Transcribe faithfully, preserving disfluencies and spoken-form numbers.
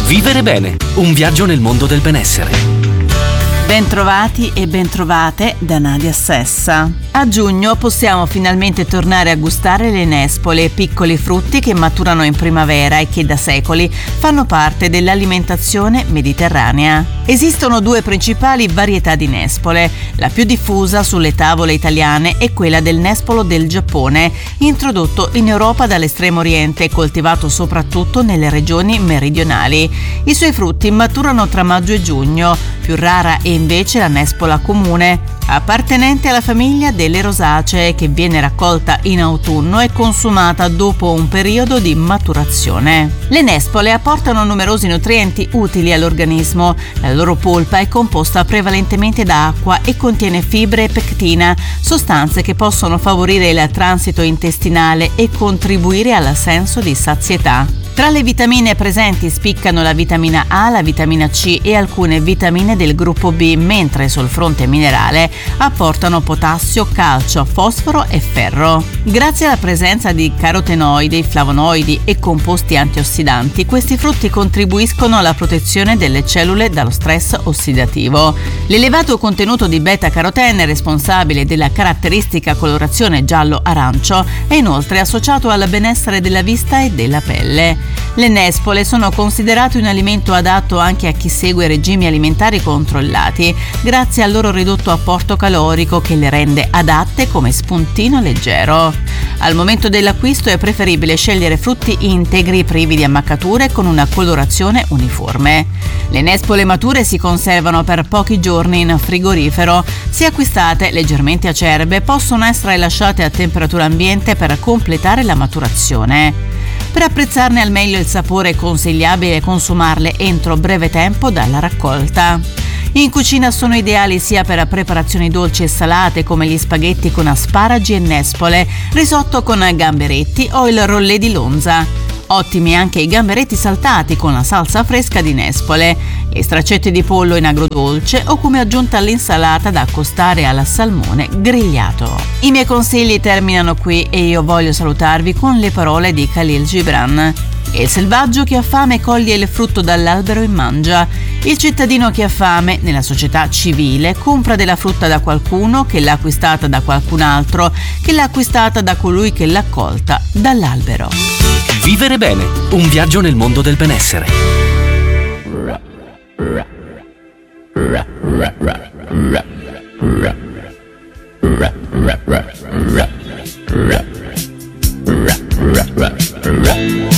Vivere bene, un viaggio nel mondo del benessere. Bentrovati e bentrovate da Nadia Sessa. A giugno possiamo finalmente tornare a gustare le nespole, piccoli frutti che maturano in primavera e che da secoli fanno parte dell'alimentazione mediterranea. Esistono due principali varietà di nespole. La più diffusa sulle tavole italiane è quella del nespolo del Giappone, introdotto in Europa dall'estremo oriente e coltivato soprattutto nelle regioni meridionali. I suoi frutti maturano tra maggio e giugno. Più rara è invece la nespola comune, appartenente alla famiglia delle rosacee, che viene raccolta in autunno e consumata dopo un periodo di maturazione. Le nespole apportano numerosi nutrienti utili all'organismo. La loro polpa è composta prevalentemente da acqua e contiene fibre e pectina, sostanze che possono favorire il transito intestinale e contribuire al senso di sazietà. Tra le vitamine presenti spiccano la vitamina A, la vitamina C e alcune vitamine del gruppo B, mentre sul fronte minerale apportano potassio, calcio, fosforo e ferro. Grazie alla presenza di carotenoidi, flavonoidi e composti antiossidanti, questi frutti contribuiscono alla protezione delle cellule dallo stress ossidativo. L'elevato contenuto di beta-carotene, responsabile della caratteristica colorazione giallo-arancio, è inoltre associato al benessere della vista e della pelle. Le nespole sono considerate un alimento adatto anche a chi segue regimi alimentari controllati, grazie al loro ridotto apporto calorico che le rende adatte come spuntino leggero. Al momento dell'acquisto è preferibile scegliere frutti integri privi di ammaccature con una colorazione uniforme. Le nespole mature si conservano per pochi giorni in frigorifero. Se acquistate leggermente acerbe, possono essere lasciate a temperatura ambiente per completare la maturazione. Per apprezzarne al meglio il sapore è consigliabile consumarle entro breve tempo dalla raccolta. In cucina sono ideali sia per preparazioni dolci e salate come gli spaghetti con asparagi e nespole, risotto con gamberetti o il rollé di lonza. Ottimi anche i gamberetti saltati con la salsa fresca di nespole, le straccetti di pollo in agrodolce o come aggiunta all'insalata da accostare al salmone grigliato. I miei consigli terminano qui e io voglio salutarvi con le parole di Khalil Gibran. Il selvaggio che ha fame coglie il frutto dall'albero e mangia. Il cittadino che ha fame, nella società civile, compra della frutta da qualcuno che l'ha acquistata da qualcun altro, che l'ha acquistata da colui che l'ha colta dall'albero. Vivere bene, un viaggio nel mondo del benessere. Ra, ra, ra, ra, ra, ra, ra, ra, ra, ra.